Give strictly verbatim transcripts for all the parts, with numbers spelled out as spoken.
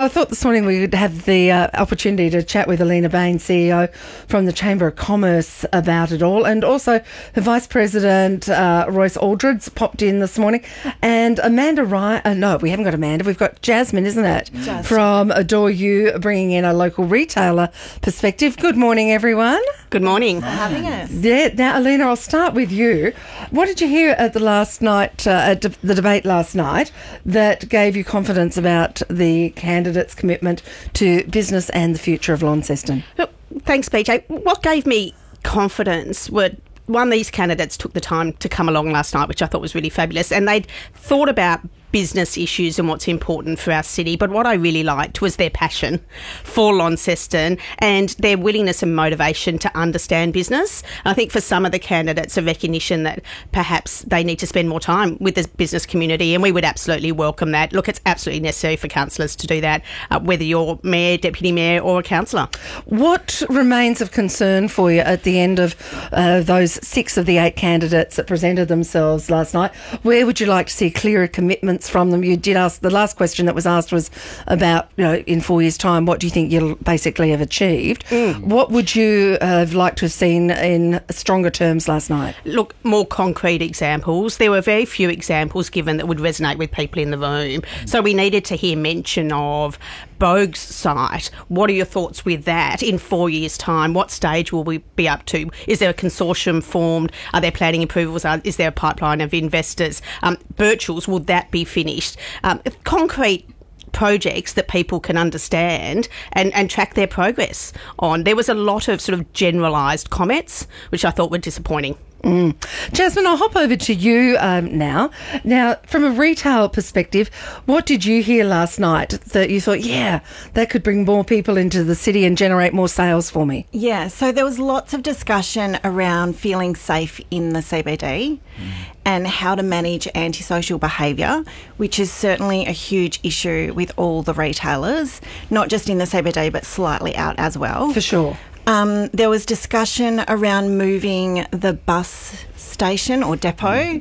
I thought this morning we would have the uh, opportunity to chat with Alina Bain, C E O from the Chamber of Commerce, about it all, and also her Vice President, uh, Royce Aldridge, popped in this morning, and Amanda Ryan, uh, no, we haven't got Amanda, we've got Jasmine, isn't it? Jasmine. From Adore You, bringing in a local retailer perspective. Good morning, everyone. Good morning. For having us. Yeah, now, Alina, I'll start with you. What did you hear at the last night, uh, at de- the debate last night, that gave you confidence about the candidates' commitment to business and the future of Launceston? Look, thanks, B J. What gave me confidence were, one, these candidates took the time to come along last night, which I thought was really fabulous, and they'd thought about business issues and what's important for our city. But what I really liked was their passion for Launceston and their willingness and motivation to understand business. And I think for some of the candidates, a recognition that perhaps they need to spend more time with the business community, and we would absolutely welcome that. Look, it's absolutely necessary for councillors to do that, uh, whether you're mayor, deputy mayor or a councillor. What remains of concern for you at the end of uh, those six of the eight candidates that presented themselves last night? Where would you like to see clearer commitments from them? You did ask, the last question that was asked was about, you know, in four years' time, what do you think you'll basically have achieved? Mm. What would you uh, have liked to have seen in stronger terms last night? Look, more concrete examples. There were very few examples given that would resonate with people in the room. So we needed to hear mention of Bogue's site. What are your thoughts with that in four years' time? What stage will we be up to? Is there a consortium formed? Are there planning approvals? Is there a pipeline of investors? Um, Birchall's, will that be finished? Um, concrete projects that people can understand and, and track their progress on. There was a lot of sort of generalised comments, which I thought were disappointing. Mm. Jasmine, I'll hop over to you um, now. Now, from a retail perspective, what did you hear last night that you thought, yeah, that could bring more people into the city and generate more sales for me? Yeah, so there was lots of discussion around feeling safe in the C B D mm. and how to manage antisocial behaviour, which is certainly a huge issue with all the retailers, not just in the C B D but slightly out as well. For sure. Um, there was discussion around moving the bus station or depot,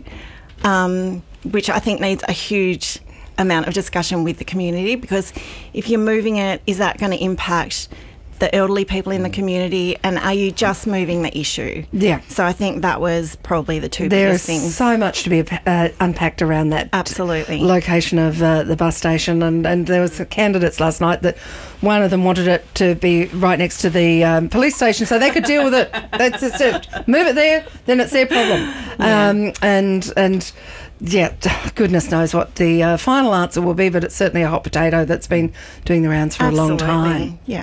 um, which I think needs a huge amount of discussion with the community, because if you're moving it, is that going to impact the elderly people in the community, and are you just moving the issue? Yeah. So I think that was probably the two There's biggest things. There's so much to be uh, unpacked around that Absolutely. location of uh, the bus station, and, and there was candidates last night that one of them wanted it to be right next to the um, police station so they could deal with it. That's just it. Move it there, then it's their problem. Yeah. Um, and and yeah, goodness knows what the uh, final answer will be, but it's certainly a hot potato that's been doing the rounds for Absolutely. a long time. Yeah.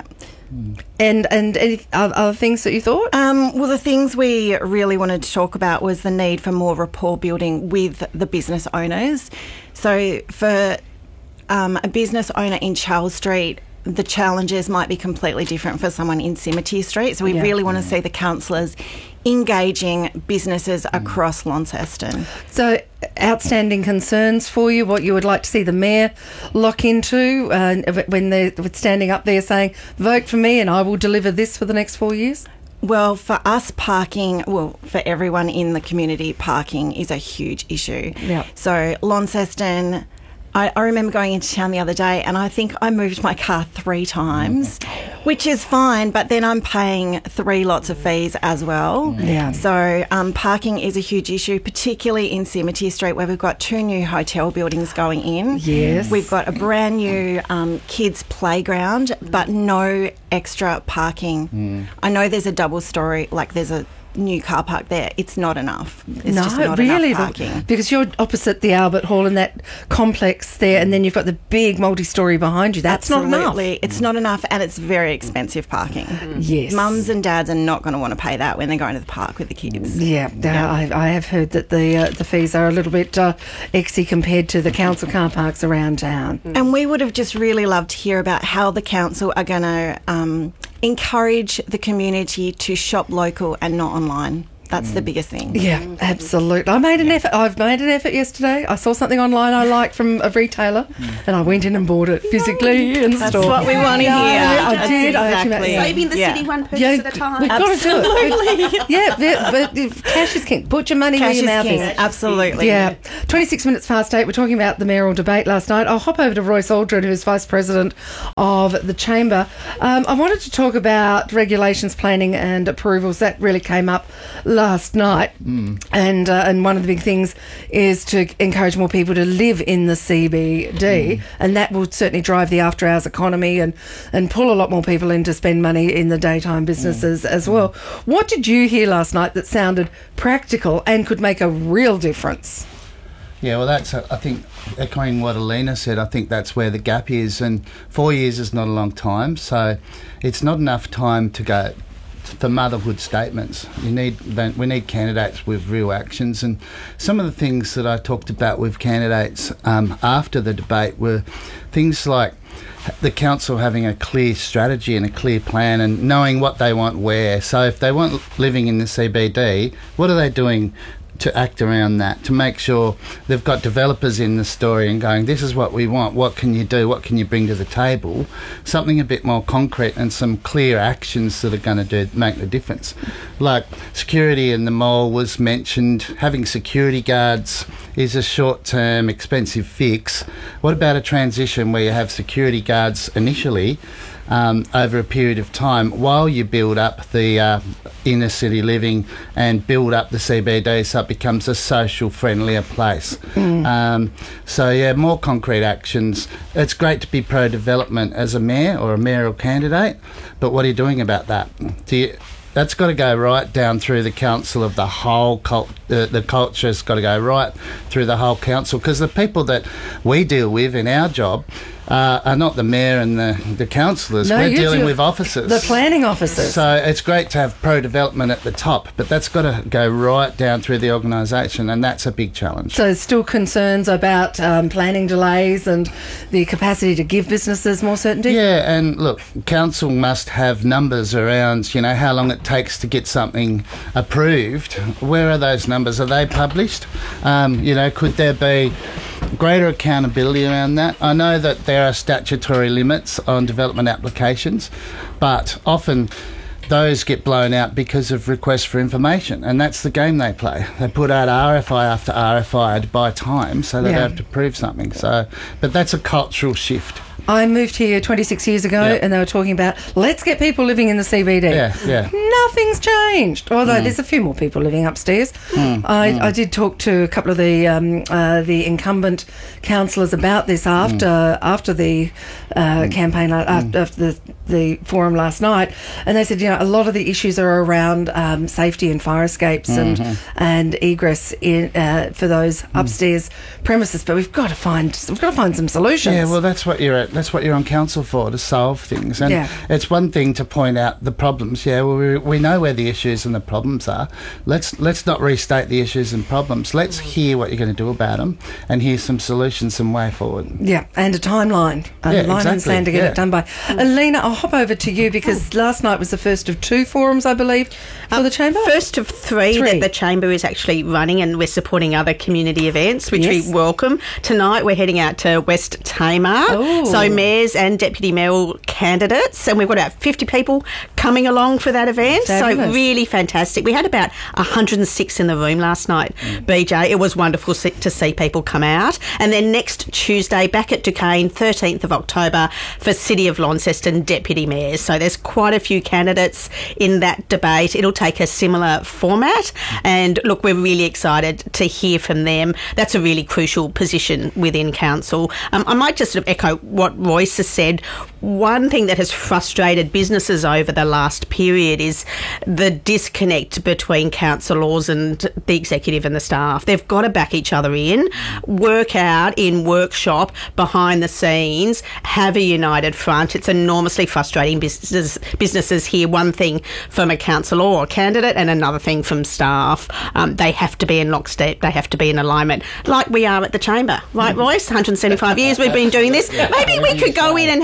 And and any other things that you thought? Um, well, the things we really wanted to talk about was the need for more rapport building with the business owners. So for um, a business owner in Charles Street, the challenges might be completely different for someone in Simitier Street. So we yeah. really want to see the councillors engaging businesses across Launceston. So outstanding concerns for you, what you would like to see the mayor lock into uh, when they're standing up there saying, vote for me and I will deliver this for the next four years? Well, for us, parking, well, for everyone in the community, parking is a huge issue. Yeah. So Launceston, I, I remember going into town the other day and I think I moved my car three times, which is fine, but then I'm paying three lots of fees as well. Yeah. So um, parking is a huge issue, particularly in Simitier Street, where we've got two new hotel buildings going in. Yes. We've got a brand new um, kids playground, but no extra parking. Mm. I know there's a double story, like there's a new car park there. It's not enough. It's no, just not really, enough parking. The, because you're opposite the Albert Hall and that complex there, and then you've got the big multi-storey behind you. That's Absolutely. not enough. It's not enough, and it's very expensive parking. Mm. Yes. Mums and dads are not going to want to pay that when they're going to the park with the kids. Yeah, yeah. I, I have heard that the uh, the fees are a little bit uh, exy compared to the council car parks around town. Mm. And we would have just really loved to hear about how the council are going to um, encourage the community to shop local and not online. That's the biggest thing. Yeah, absolutely. I made an effort. I've made an effort yesterday. I saw something online I liked from a retailer, and I went in and bought it physically in That's store. what we want to hear. Yeah, I That's did. I actually exactly. made- yeah. Saving the Yeah. city one purchase Yeah, at a time. we've got to do it. Yeah, yeah, but if cash is king. Put your money Cash where your is mouth king. is. Absolutely. Yeah, twenty-six minutes past eight. We're talking about the mayoral debate last night. I'll hop over to Royce Aldred, who's Vice President of the Chamber. Um, I wanted to talk about regulations, planning and approvals. That really came up last night. Mm. And uh, and one of the big things is to encourage more people to live in the C B D. Mm. And that will certainly drive the after-hours economy and, and pull a lot more people in to spend money in the daytime businesses mm. as well. What did you hear last night that sounded practical and could make a real difference? Yeah, well, that's, uh, I think, echoing what Alina said, I think that's where the gap is. And four years is not a long time, so it's not enough time to go for motherhood statements. You need, we need candidates with real actions. And some of the things that I talked about with candidates um, after the debate were things like the council having a clear strategy and a clear plan and knowing what they want where. So if they want living in the C B D, what are they doing to act around that, to make sure they've got developers in the story and going, this is what we want, what can you do, what can you bring to the table, something a bit more concrete and some clear actions that are going to do make the difference. Like security in the mall was mentioned. Having security guards is a short-term expensive fix. What about a transition where you have security guards initially Um, over a period of time while you build up the uh, inner city living and build up the C B D so it becomes a social friendlier place. Mm. Um, so yeah, more concrete actions. It's great to be pro-development as a mayor or a mayoral candidate, but what are you doing about that? Do you, that's got to go right down through the council of the whole cult. Uh, the culture's got to go right through the whole council, because the people that we deal with in our job uh, are not the mayor and the, the councillors. No, We're you dealing do- with officers. The planning officers. So it's great to have pro-development at the top, but that's got to go right down through the organisation, and that's a big challenge. So there's still concerns about um, planning delays and the capacity to give businesses more certainty? Yeah, and look, council must have numbers around, you know, how long it takes to get something approved. Where are those numbers? Are they published? Um, you know, could there be greater accountability around that? I know that there are statutory limits on development applications, but often those get blown out because of requests for information, and that's the game they play. They put out R F I after R F I to buy time so they Yeah. don't have to prove something. So, but that's a cultural shift. I moved here twenty-six years ago, Yeah. and they were talking about, let's get people living in the C B D. Yeah, yeah. Nothing's changed, although there's a few more people living upstairs. I, I did talk to a couple of the um, uh, the incumbent councillors about this after after the uh, campaign, uh, after the the forum last night, and they said, you know, a lot of the issues are around um, safety and fire escapes and and egress in uh, for those upstairs premises. But we've got to find we've got to find some solutions. Yeah, well, that's what you're at. That's what you're on council for, to solve things. And Yeah. it's one thing to point out the problems. Yeah, well, we, we know where the issues and the problems are. Let's let's not restate the issues and problems. Let's hear what you're going to do about them and hear some solutions, some way forward. Yeah, and a timeline, a Yeah, line in the exactly, sand to get yeah. it done by. Alina, I'll hop over to you because last night was the first of two forums, I believe, for the Chamber. First of three, Three. that the Chamber is actually running, and we're supporting other community events, which Yes. we welcome. Tonight we're heading out to West Tamar. Oh. So mayors and deputy mayoral candidates, and we've got about fifty people coming along for that event. Fabulous. So really fantastic. We had about one hundred six in the room last night, B J. It was wonderful se- to see people come out. And then next Tuesday, back at Duquesne, thirteenth of October, for City of Launceston deputy mayors. So there's quite a few candidates in that debate. It'll take a similar format. And look, we're really excited to hear from them. That's a really crucial position within council. Um, I might just sort of echo what Royce has said. One thing that has frustrated businesses over the last period is the disconnect between councillors and the executive and the staff. They've got to back each other in, work out in workshop, behind the scenes, have a united front. It's enormously frustrating. Businesses, businesses hear one thing from a councillor or candidate and another thing from staff. Um, they have to be in lockstep. They have to be in alignment, like we are at the Chamber. Right, Royce? one hundred seventy-five years we've been doing this. Maybe we could go in and have a little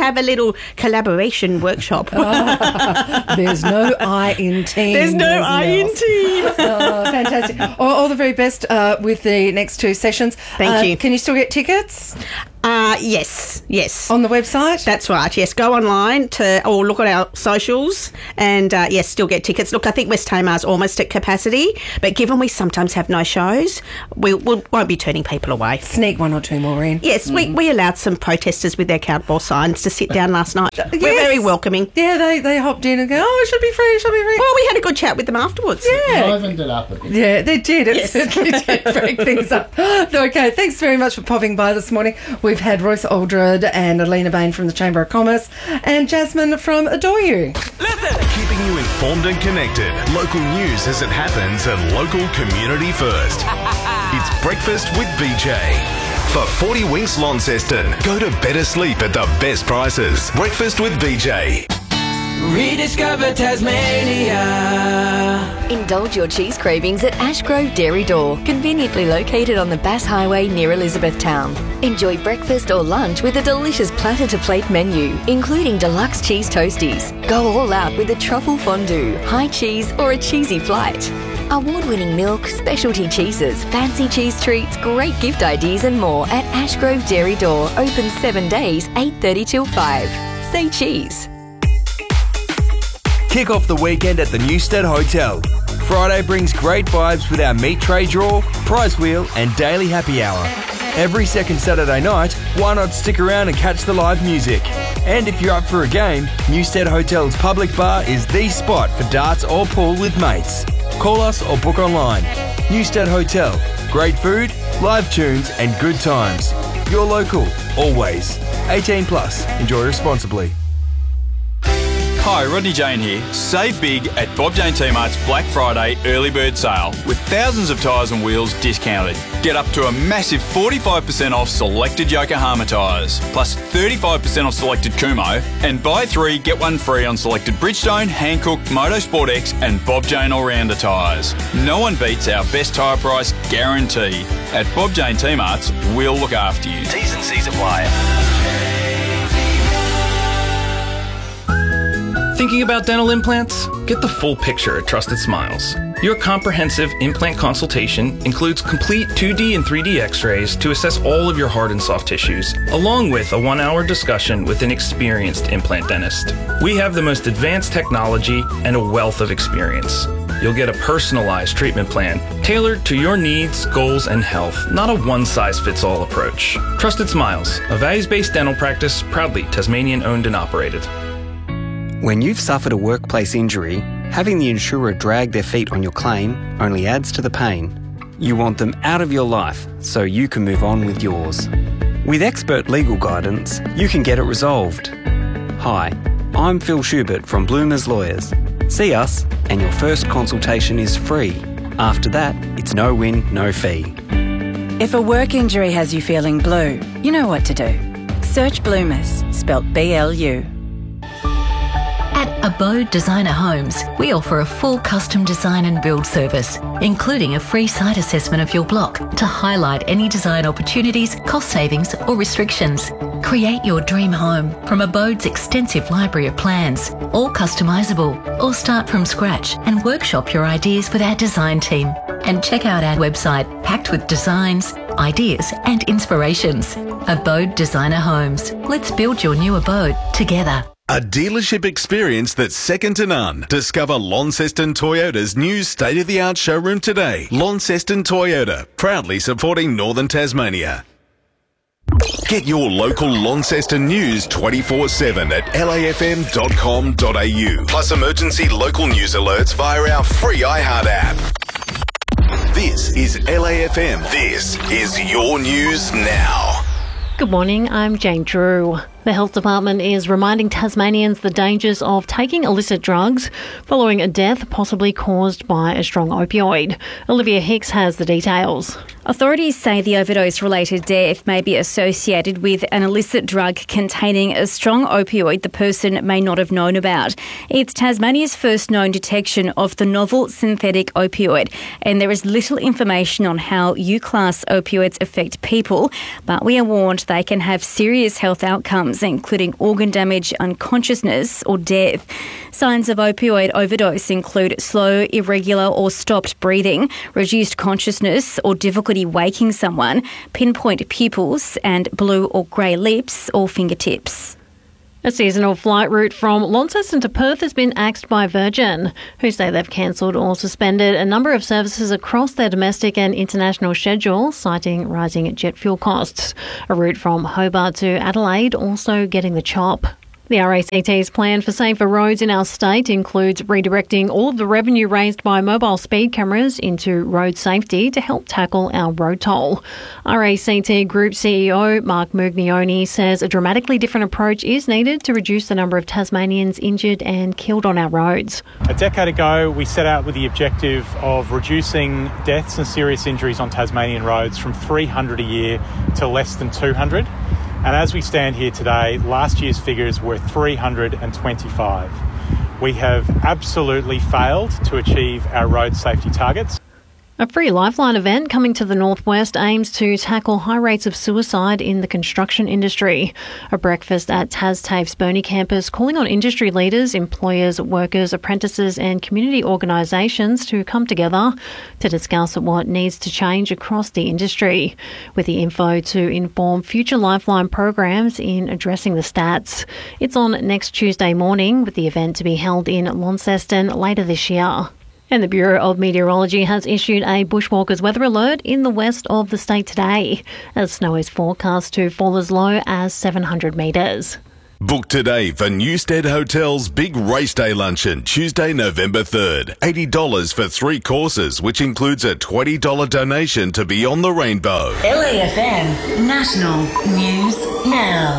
little collaboration workshop. There's no I in team. There's no There's I in Nels. team. Oh, fantastic. All, all the very best uh, with the next two sessions. Thank Uh, you. Can you still get tickets Uh, yes, yes. on the website? That's right, yes. Go online to or look at our socials and, uh, yes, still get tickets. Look, I think West Tamar's almost at capacity, but given we sometimes have no shows, we, we won't be turning people away. Sneak one or two more in. Yes, we, we allowed some protesters with their cardboard signs to sit down last night. We're Yes. very welcoming. Yeah, they, they hopped in and go, oh, it should be free, it should be free. Well, we had a good chat with them afterwards. Yeah. Livened it up a bit. Yeah, they did. It Yes. certainly did break things up. Okay, thanks very much for popping by this morning. We've had Royce Aldred and Alina Bain from the Chamber of Commerce and Jasmine from Adore You. Keeping you informed and connected. Local news as it happens and local community first. It's Breakfast with B J. For forty winks Launceston, go to better sleep at the best prices. Breakfast with B J. Rediscover Tasmania. Indulge your cheese cravings at Ashgrove Dairy Door, conveniently located on the Bass Highway near Elizabethtown. Enjoy breakfast or lunch with a delicious platter-to-plate menu, including deluxe cheese toasties. Go all out with a truffle fondue, high cheese or a cheesy flight. Award-winning milk, specialty cheeses, fancy cheese treats, great gift ideas and more at Ashgrove Dairy Door, open seven days, eight thirty till five. Say cheese. Kick off the weekend at the Newstead Hotel. Friday brings great vibes with our meat tray draw, prize wheel and daily happy hour. Every second Saturday night, why not stick around and catch the live music? And if you're up for a game, Newstead Hotel's public bar is the spot for darts or pool with mates. Call us or book online. Newstead Hotel. Great food, live tunes and good times. You're local, always. eighteen plus. Enjoy responsibly. Hi, Rodney Jane here. Save big at Bob Jane T-Mart's Black Friday early bird sale with thousands of tyres and wheels discounted. Get up to a massive forty-five percent off selected Yokohama tyres, plus thirty-five percent off selected Kumo, and buy three, get one free on selected Bridgestone, Hankook, Motorsport X and Bob Jane All-Rounder tyres. No one beats our best tyre price guarantee. At Bob Jane T-Mart's, we'll look after you. T's and C's apply. Thinking about dental implants? Get the full picture at Trusted Smiles. Your comprehensive implant consultation includes complete two D and three D x-rays to assess all of your hard and soft tissues, along with a one-hour discussion with an experienced implant dentist. We have the most advanced technology and a wealth of experience. You'll get a personalized treatment plan tailored to your needs, goals, and health, not a one-size-fits-all approach. Trusted Smiles, a values-based dental practice, proudly Tasmanian-owned and operated. When you've suffered a workplace injury, having the insurer drag their feet on your claim only adds to the pain. You want them out of your life so you can move on with yours. With expert legal guidance, you can get it resolved. Hi, I'm Phil Schubert from Bloomers Lawyers. See us and your first consultation is free. After that, it's no win, no fee. If a work injury has you feeling blue, you know what to do. Search Bloomers, spelt B L U. At Abode Designer Homes, we offer a full custom design and build service, including a free site assessment of your block to highlight any design opportunities, cost savings or restrictions. Create your dream home from Abode's extensive library of plans, all customisable, or start from scratch and workshop your ideas with our design team. And check out our website packed with designs, ideas and inspirations. Abode Designer Homes. Let's build your new abode together. A dealership experience that's second to none. Discover Launceston Toyota's new state-of-the-art showroom today. Launceston Toyota, proudly supporting Northern Tasmania. Get your local Launceston news twenty-four seven at L A F M dot com dot A U. Plus emergency local news alerts via our free iHeart app. This is L A F M. This is your news now. Good morning, I'm Jane Drew. The Health Department is reminding Tasmanians the dangers of taking illicit drugs following a death possibly caused by a strong opioid. Olivia Hicks has the details. Authorities say the overdose-related death may be associated with an illicit drug containing a strong opioid the person may not have known about. It's Tasmania's first known detection of the novel synthetic opioid, and there is little information on how U-class opioids affect people, but we are warned they can have serious health outcomes. outcomes, including organ damage, unconsciousness or death. Signs of opioid overdose include slow, irregular or stopped breathing, reduced consciousness or difficulty waking someone, pinpoint pupils and blue or grey lips or fingertips. A seasonal flight route from Launceston to Perth has been axed by Virgin, who say they've cancelled or suspended a number of services across their domestic and international schedule, citing rising jet fuel costs. A route from Hobart to Adelaide also getting the chop. The R A C T's plan for safer roads in our state includes redirecting all of the revenue raised by mobile speed cameras into road safety to help tackle our road toll. R A C T Group C E O Mark Mugnione says a dramatically different approach is needed to reduce the number of Tasmanians injured and killed on our roads. A decade ago, we set out with the objective of reducing deaths and serious injuries on Tasmanian roads from three hundred a year to less than two hundred. And as we stand here today, last year's figures were three hundred twenty-five. We have absolutely failed to achieve our road safety targets. A free Lifeline event coming to the Northwest aims to tackle high rates of suicide in the construction industry. A breakfast at TasTAFE's Burnie campus calling on industry leaders, employers, workers, apprentices and community organisations to come together to discuss what needs to change across the industry, with the info to inform future Lifeline programs in addressing the stats. It's on next Tuesday morning, with the event to be held in Launceston later this year. And the Bureau of Meteorology has issued a bushwalkers weather alert in the west of the state today, as snow is forecast to fall as low as seven hundred metres. Book today for Newstead Hotel's Big Race Day Luncheon, Tuesday, November third. eighty dollars for three courses, which includes a twenty dollars donation to Beyond the Rainbow. L A F M National News Now.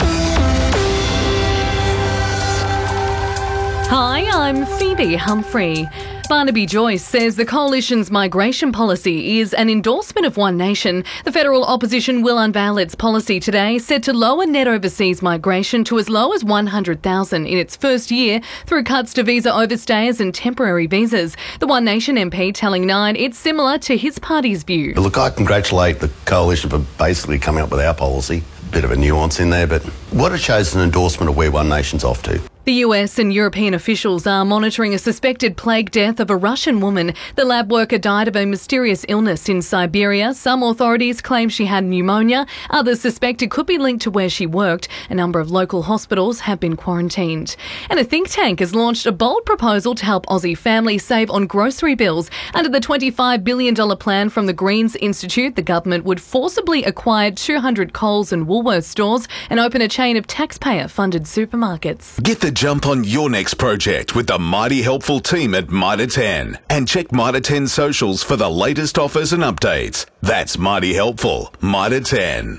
Hi, I'm Phoebe Humphrey. Barnaby Joyce says the Coalition's migration policy is an endorsement of One Nation. The federal opposition will unveil its policy today, set to lower net overseas migration to as low as one hundred thousand in its first year through cuts to visa overstayers and temporary visas. The One Nation M P telling Nine it's similar to his party's view. Look, I congratulate the Coalition for basically coming up with our policy. Bit of a nuance in there, but what it shows is an endorsement of where One Nation's off to. The U S and European officials are monitoring a suspected plague death of a Russian woman. The lab worker died of a mysterious illness in Siberia. Some authorities claim she had pneumonia. Others suspect it could be linked to where she worked. A number of local hospitals have been quarantined. And a think tank has launched a bold proposal to help Aussie families save on grocery bills. Under the twenty-five billion dollars plan from the Greens Institute, the government would forcibly acquire two hundred Coles and Woolworths stores and open a chain of taxpayer-funded supermarkets. Get the jump on your next project with the mighty helpful team at Mitre ten. And check Mitre ten socials for the latest offers and updates. That's mighty helpful. Mitre ten.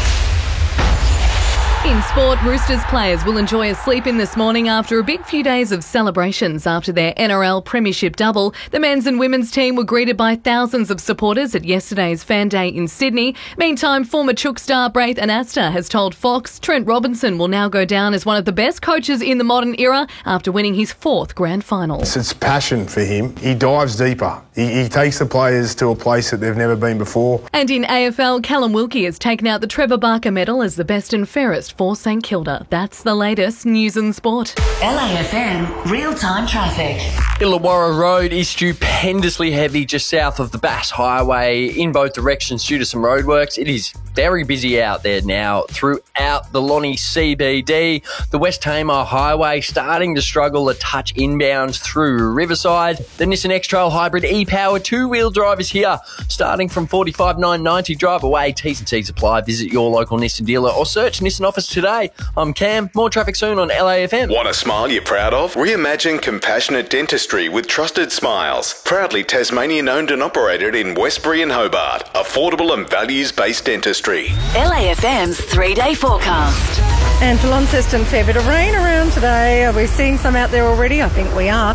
In sport, Roosters players will enjoy a sleep in this morning after a big few days of celebrations after their N R L Premiership double. The men's and women's team were greeted by thousands of supporters at yesterday's Fan Day in Sydney. Meantime, former Chook star Braith Anasta has told Fox Trent Robinson will now go down as one of the best coaches in the modern era after winning his fourth grand final. It's passion for him. He dives deeper. He, he takes the players to a place that they've never been before. And in A F L, Callum Wilkie has taken out the Trevor Barker medal as the best and fairest for St Kilda. That's the latest news and sport. L A F M real-time traffic. Illawarra Road is stupendously heavy just south of the Bass Highway in both directions due to some roadworks. It is very busy out there now throughout the Lonnie C B D. The West Tamar Highway starting to struggle a touch inbound through Riverside. The Nissan X-Trail Hybrid e-Power two-wheel drive is here, starting from forty-five thousand nine hundred ninety dollars. Drive away. T's and C's apply. Visit your local Nissan dealer or search Nissan office today. I'm Cam. More traffic soon on L A F M. Want a smile you're proud of? Reimagine compassionate dentistry with Trusted Smiles. Proudly Tasmanian owned and operated in Westbury and Hobart. Affordable and values-based dentistry. L A F M's three-day forecast. And for Launceston, fair bit of rain around today. Are we seeing some out there already? I think we are. Top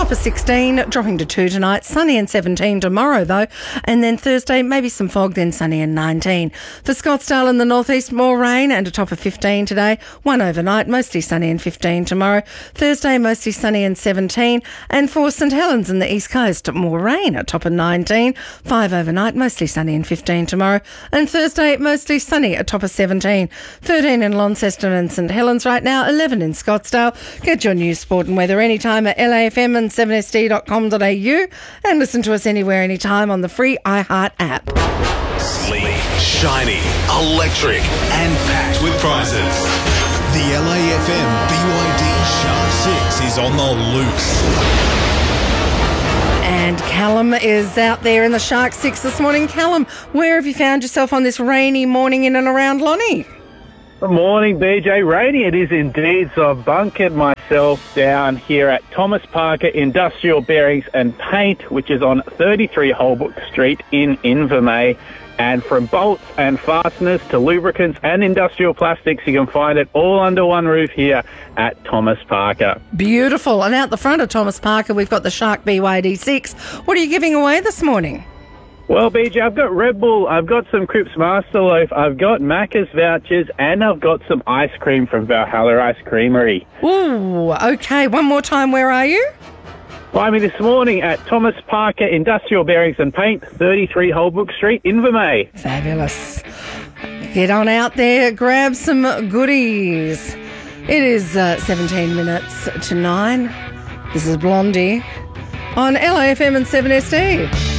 top of sixteen, dropping to two tonight. Sunny and seventeen tomorrow, though. And then Thursday, maybe some fog, then sunny and nineteen. For Scottsdale in the northeast, more rain and a top of fifteen today. One overnight, mostly sunny and fifteen tomorrow. Thursday, mostly sunny and seventeen. And for St Helens in the east coast, more rain, a top of nineteen. Five overnight, mostly sunny and fifteen tomorrow. And Thursday, mostly sunny, a top of seventeen. thirteen in Launceston and St Helens right now, eleven in Scottsdale. Get your news, sport and weather anytime at L A F M and seven S D dot com dot A U and listen to us anywhere, anytime on the free iHeart app. Sleek, shiny, electric, and packed with prizes. The L A F M B Y D Shark six is on the loose. And Callum is out there in the Shark six this morning. Callum, where have you found yourself on this rainy morning in and around Lonnie? Good morning, B J. Rainy it is indeed. So I've bunkered myself down here at Thomas Parker Industrial Bearings and Paint, which is on thirty-three Holbrook Street in Invermay. And from bolts and fasteners to lubricants and industrial plastics, you can find it all under one roof here at Thomas Parker. Beautiful. And out the front of Thomas Parker, we've got the Shark B Y D six. What are you giving away this morning? Well, B J, I've got Red Bull, I've got some Cripps Master Loaf, I've got Macca's vouchers, and I've got some ice cream from Valhalla Ice Creamery. Ooh, okay. One more time, where are you? Find me this morning at Thomas Parker Industrial Bearings and Paint, thirty-three Holbrook Street, Invermay. Fabulous. Get on out there, grab some goodies. It is uh, seventeen minutes to nine. This is Blondie on L A F M and seven S D.